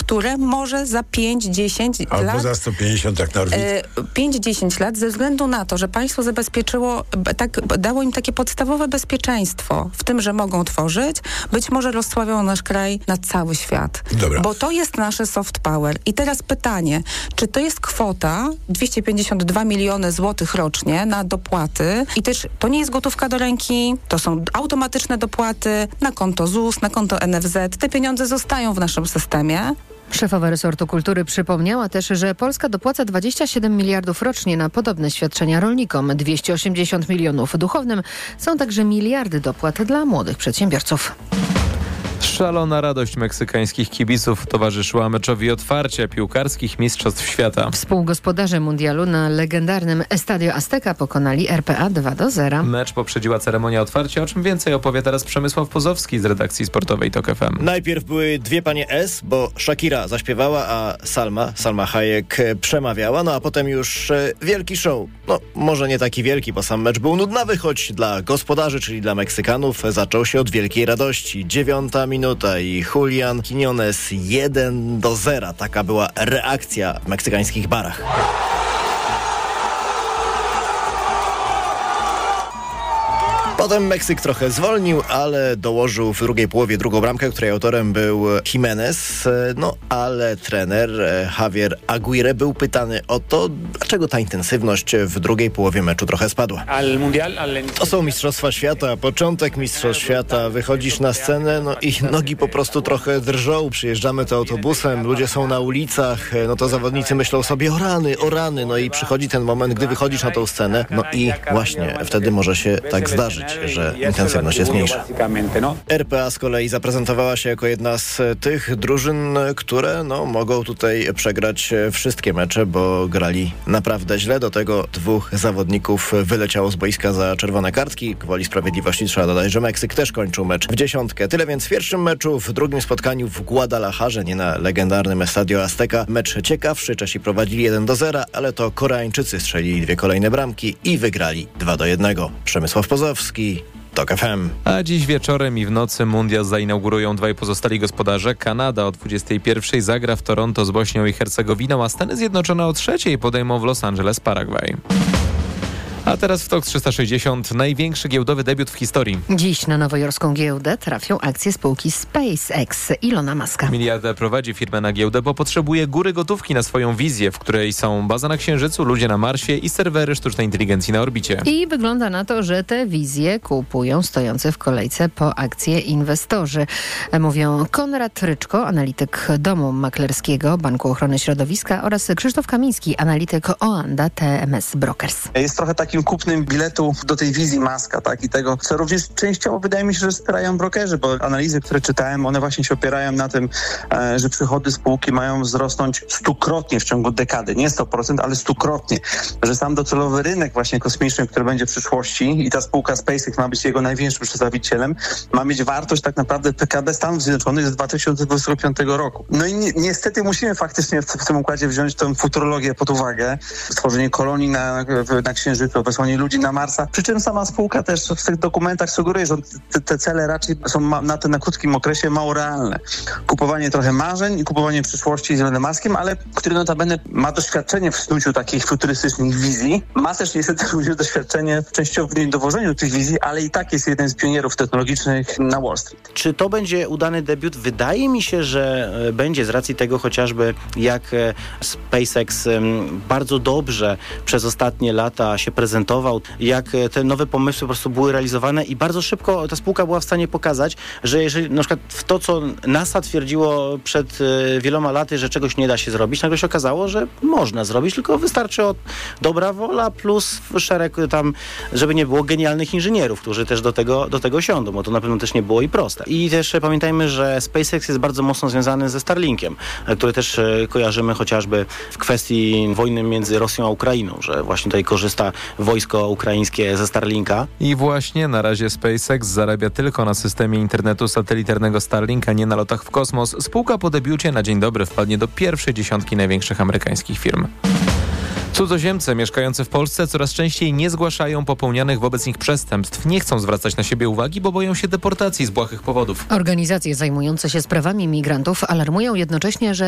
które może za 5-10 lat... Albo za 150 jak Norwid. 5-10 lat ze względu na to, że państwo zabezpieczyło, dało im takie podstawowe bezpieczeństwo w tym, że mogą tworzyć, być może rozsławią nasz kraj na cały świat. Dobra. Bo to jest nasze soft power. I teraz pytanie, czy to jest kwota 252 miliony złotych rocznie na dopłaty i też to nie jest gotówka do ręki, to są automatyczne dopłaty na konto ZUS, na konto NFZ. Te pieniądze zostają w naszym systemie. Szefowa resortu kultury przypomniała też, że Polska dopłaca 27 miliardów rocznie na podobne świadczenia rolnikom. 280 milionów duchownym. Są także miliardy dopłat dla młodych przedsiębiorców. Szalona radość meksykańskich kibiców towarzyszyła meczowi otwarcia piłkarskich Mistrzostw Świata. Współgospodarze mundialu na legendarnym Estadio Azteca pokonali RPA 2-0. Mecz poprzedziła ceremonia otwarcia, o czym więcej opowie teraz Przemysław Pozowski z redakcji sportowej TOK FM. Najpierw były dwie panie S, bo Shakira zaśpiewała, a Salma Hayek przemawiała, no a potem już wielki show. No, może nie taki wielki, bo sam mecz był nudnawy, choć dla gospodarzy, czyli dla Meksykanów, zaczął się od wielkiej radości. 9. minuta i Julian Quiñones 1-0. Taka była reakcja w meksykańskich barach. Potem Meksyk trochę zwolnił, ale dołożył w drugiej połowie drugą bramkę, której autorem był Jimenez. No ale trener Javier Aguirre był pytany o to, dlaczego ta intensywność w drugiej połowie meczu trochę spadła. To są Mistrzostwa Świata, początek Mistrzostw Świata. Wychodzisz na scenę, no i nogi po prostu trochę drżą. Przyjeżdżamy to autobusem, ludzie są na ulicach, no to zawodnicy myślą sobie o rany. No i przychodzi ten moment, gdy wychodzisz na tą scenę, no i właśnie wtedy może się tak zdarzyć, że intensywność jest mniejsza. RPA z kolei zaprezentowała się jako jedna z tych drużyn, które mogą tutaj przegrać wszystkie mecze, bo grali naprawdę źle. Do tego dwóch zawodników wyleciało z boiska za czerwone kartki. Gwoli sprawiedliwości trzeba dodać, że Meksyk też kończył mecz w 10. Tyle więc w pierwszym meczu, w drugim spotkaniu w Guadalajarze, nie na legendarnym Estadio Azteca. Mecz ciekawszy, Czesi prowadzili 1-0, ale to Koreańczycy strzelili dwie kolejne bramki i wygrali 2-1. Przemysław Pozowski, TOK FM. A dziś wieczorem i w nocy mundial zainaugurują dwaj pozostali gospodarze. Kanada o 21:00 zagra w Toronto z Bośnią i Hercegowiną, a Stany Zjednoczone o 3:00 podejmą w Los Angeles Paragwaj. A teraz w TOK 360 największy giełdowy debiut w historii. Dziś na nowojorską giełdę trafią akcje spółki SpaceX Ilona Muska. Miliarder prowadzi firmę na giełdę, bo potrzebuje góry gotówki na swoją wizję, w której są baza na Księżycu, ludzie na Marsie i serwery sztucznej inteligencji na orbicie. I wygląda na to, że te wizje kupują stojący w kolejce po akcje inwestorzy. Mówią Konrad Ryczko, analityk domu maklerskiego Banku Ochrony Środowiska oraz Krzysztof Kamiński, analityk Oanda TMS Brokers. Jest trochę takim kupnym biletu do tej wizji Muska, tak? I tego, co również częściowo wydaje mi się, że wspierają brokerzy, bo analizy, które czytałem, one właśnie się opierają na tym, że przychody spółki mają wzrosnąć 100-krotnie w ciągu dekady. Nie 100%, ale 100-krotnie. Że sam docelowy rynek właśnie kosmiczny, który będzie w przyszłości i ta spółka SpaceX ma być jego największym przedstawicielem, ma mieć wartość tak naprawdę PKB Stanów Zjednoczonych z 2025 roku. No i niestety musimy faktycznie w tym układzie wziąć tę futurologię pod uwagę. Stworzenie kolonii na Księżycu, wysłanie ludzi na Marsa. Przy czym sama spółka też w tych dokumentach sugeruje, że te cele raczej są na krótkim okresie mało realne. Kupowanie trochę marzeń i kupowanie przyszłości z Elonem Muskiem, ale który notabene ma doświadczenie w snuciu takich futurystycznych wizji. Ma też niestety również doświadczenie częściowo w dowożeniu tych wizji, ale i tak jest jeden z pionierów technologicznych na Wall Street. Czy to będzie udany debiut? Wydaje mi się, że będzie z racji tego chociażby jak SpaceX bardzo dobrze przez ostatnie lata się prezentował, jak te nowe pomysły po prostu były realizowane i bardzo szybko ta spółka była w stanie pokazać, że jeżeli na przykład w to, co NASA twierdziło przed wieloma laty, że czegoś nie da się zrobić, nagle się okazało, że można zrobić, tylko wystarczy dobra wola plus szereg tam, żeby nie było genialnych inżynierów, którzy też do tego siądą, bo to na pewno też nie było i proste. I też pamiętajmy, że SpaceX jest bardzo mocno związany ze Starlinkiem, który też kojarzymy chociażby w kwestii wojny między Rosją a Ukrainą, że właśnie tutaj korzysta wojsko ukraińskie ze Starlinka. I właśnie na razie SpaceX zarabia tylko na systemie internetu satelitarnego Starlink, a nie na lotach w kosmos. Spółka po debiucie na dzień dobry wpadnie do pierwszej dziesiątki największych amerykańskich firm. Cudzoziemcy mieszkający w Polsce coraz częściej nie zgłaszają popełnianych wobec nich przestępstw. Nie chcą zwracać na siebie uwagi, bo boją się deportacji z błahych powodów. Organizacje zajmujące się sprawami migrantów alarmują jednocześnie, że